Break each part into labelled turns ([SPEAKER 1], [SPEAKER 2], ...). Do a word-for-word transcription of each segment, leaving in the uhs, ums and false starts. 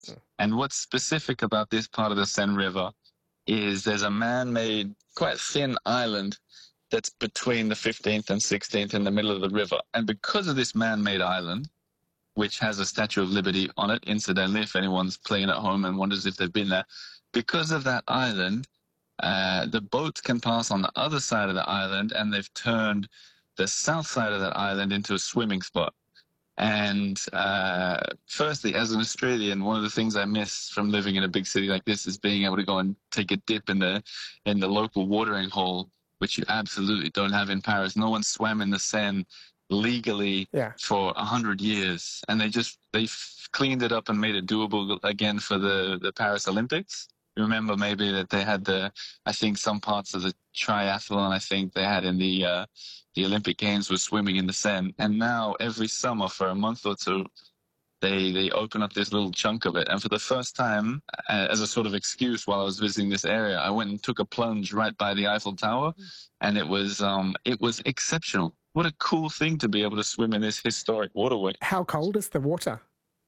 [SPEAKER 1] And what's specific about this part of the Seine River is there's a man-made, quite thin island that's between the fifteenth and sixteenth in the middle of the river. And because of this man-made island, which has a Statue of Liberty on it, incidentally, if anyone's playing at home and wonders if they've been there, because of that island, uh, the boats can pass on the other side of the island, and they've turned the south side of that island into a swimming spot. And uh, firstly, as an Australian, one of the things I miss from living in a big city like this is being able to go and take a dip in the in the local watering hole, which you absolutely don't have in Paris. No one swam in the Seine legally
[SPEAKER 2] yeah.
[SPEAKER 1] for a hundred years, and they just they cleaned it up and made it doable again for the the Paris Olympics. Remember maybe that they had the, I think some parts of the triathlon I think they had in the uh, the Olympic Games was swimming in the Seine, and now every summer for a month or two, they they open up this little chunk of it. And for the first time, uh, as a sort of excuse while I was visiting this area, I went and took a plunge right by the Eiffel Tower, and it was um it was exceptional. What a cool thing to be able to swim in this historic waterway.
[SPEAKER 2] How cold is the water?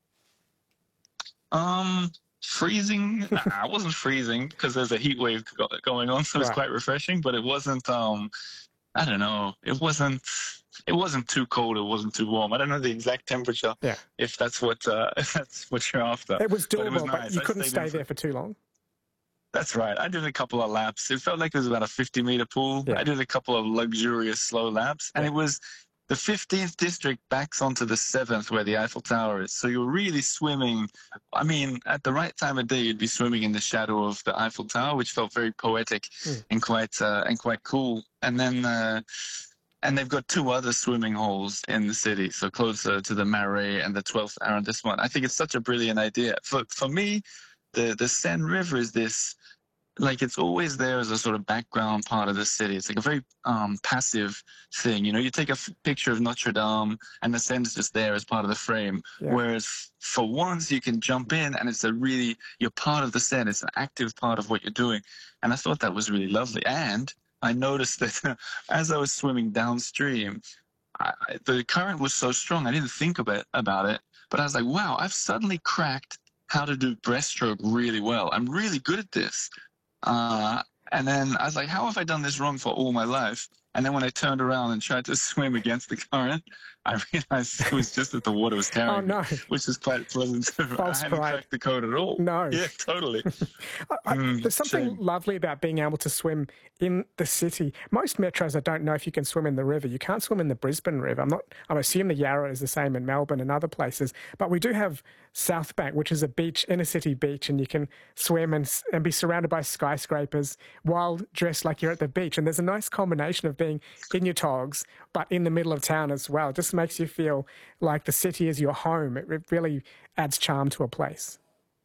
[SPEAKER 1] Um. Freezing? Nah, I wasn't freezing because there's a heat wave go- going on, so it's
[SPEAKER 2] right.
[SPEAKER 1] quite refreshing. But it wasn't. Um, I don't know. It wasn't. It wasn't too cold. It wasn't too warm. I don't know the exact temperature.
[SPEAKER 2] Yeah.
[SPEAKER 1] If that's what. Uh, if that's what you're after.
[SPEAKER 2] It was doable, but,
[SPEAKER 1] it was
[SPEAKER 2] but
[SPEAKER 1] nice.
[SPEAKER 2] you
[SPEAKER 1] I
[SPEAKER 2] couldn't stay
[SPEAKER 1] for,
[SPEAKER 2] there for too long.
[SPEAKER 1] That's right. I did a couple of laps. It felt like it was about a fifty meter pool.
[SPEAKER 2] Yeah.
[SPEAKER 1] I did a couple of luxurious slow laps, and
[SPEAKER 2] yeah.
[SPEAKER 1] it was. The fifteenth district backs onto the seventh where the Eiffel Tower is. So you're really swimming. I mean, at the right time of day, you'd be swimming in the shadow of the Eiffel Tower, which felt very poetic
[SPEAKER 2] mm.
[SPEAKER 1] and quite uh, and quite cool. And then, uh, and they've got two other swimming holes in the city, so closer to the Marais and the twelfth arrondissement. I think it's such a brilliant idea. For for me, the the Seine River is this. Like it's always there as a sort of background part of the city. It's like a very um, passive thing. You know, you take a f- picture of Notre Dame and the Seine's just there as part of the frame.
[SPEAKER 2] Yeah.
[SPEAKER 1] Whereas for once you can jump in and it's a really, you're part of the Seine. It's an active part of what you're doing. And I thought that was really lovely. And I noticed that as I was swimming downstream, I, the current was so strong. I didn't think about, about it, but I was like, wow, I've suddenly cracked how to do breaststroke really well. I'm really good at this. Uh, and then I was like, how have I done this wrong for all my life? And then when I turned around and tried to swim against the current, I realized it was just that the water was carrying
[SPEAKER 2] oh, no.
[SPEAKER 1] me, which is quite pleasant.
[SPEAKER 2] False
[SPEAKER 1] I hadn't
[SPEAKER 2] pride.
[SPEAKER 1] cracked the code at all.
[SPEAKER 2] No.
[SPEAKER 1] Yeah, totally.
[SPEAKER 2] I, I,
[SPEAKER 1] mm,
[SPEAKER 2] there's something
[SPEAKER 1] shame.
[SPEAKER 2] lovely about being able to swim in the city. Most metros, I don't know if you can swim in the river. You can't swim in the Brisbane River. I'm not. I assume the Yarra is the same in Melbourne and other places. But we do have South Bank, which is a beach, inner city beach, and you can swim and and be surrounded by skyscrapers while dressed like you're at the beach. And there's a nice combination of being in your togs, but in the middle of town as well. It just makes you feel like the city is your home. It, it really adds charm to a place.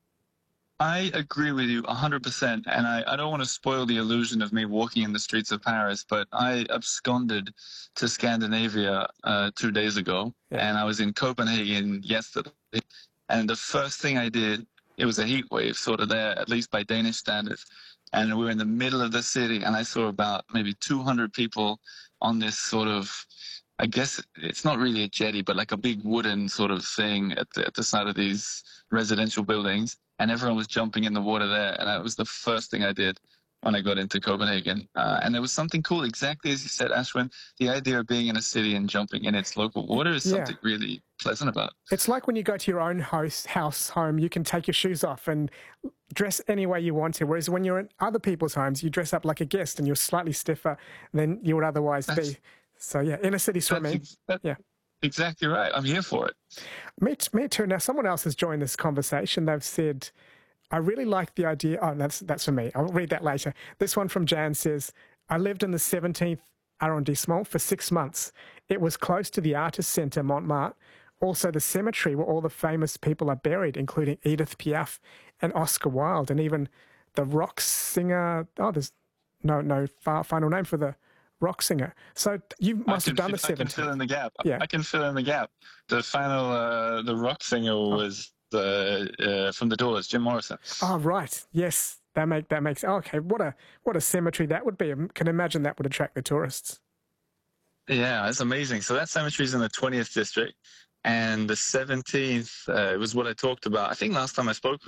[SPEAKER 1] I agree with you one hundred percent, and I, I don't want to spoil the illusion of me walking in the streets of Paris, but I absconded to Scandinavia uh, two days ago, yeah. and I was in Copenhagen yesterday, and the first thing I did, it was a heat wave sort of there, at least by Danish standards, and we were in the middle of the city, and I saw about maybe two hundred people on this sort of, I guess it's not really a jetty, but like a big wooden sort of thing at the, at the side of these residential buildings. And everyone was jumping in the water there. And that was the first thing I did when I got into Copenhagen. Uh, and there was something cool, exactly as you said, Ashwin. The idea of being in a city and jumping in its local water is something yeah. really pleasant about it.
[SPEAKER 2] It's like when you go to your own house, house, home, you can take your shoes off and dress any way you want to. Whereas when you're in other people's homes, you dress up like a guest and you're slightly stiffer than you would otherwise that's, be. So, yeah, inner city swimming.
[SPEAKER 1] That's,
[SPEAKER 2] yeah.
[SPEAKER 1] Exactly right. I'm here for it.
[SPEAKER 2] Me, me too. Now, someone else has joined this conversation. They've said, I really like the idea. Oh, that's that's for me. I'll read that later. This one from Jan says, I lived in the seventeenth arrondissement for six months. It was close to the Artist Centre, Montmartre. Also, the cemetery where all the famous people are buried, including Edith Piaf and Oscar Wilde, and even the rock singer. Oh, there's no no final name for the rock singer. So you must have done
[SPEAKER 1] fill,
[SPEAKER 2] the seventeenth.
[SPEAKER 1] I can fill in the gap.
[SPEAKER 2] Yeah.
[SPEAKER 1] I can fill in the gap. The final, uh, the rock singer was the uh, from the Doors, Jim Morrison.
[SPEAKER 2] Oh, right. Yes, that make that makes. Okay, what a what a cemetery that would be. I can imagine that would attract the tourists.
[SPEAKER 1] Yeah, it's amazing. So that cemetery is in the twentieth district, And the seventeenth, uh, it was what I talked about. I think last time I spoke with